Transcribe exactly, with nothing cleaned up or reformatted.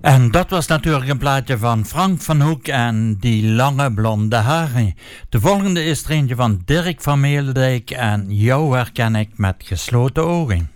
En dat was natuurlijk een plaatje van Frank van Hoek en die lange blonde haren. De volgende is er eentje van Dirk van Meeldijk en jou herken ik met gesloten ogen.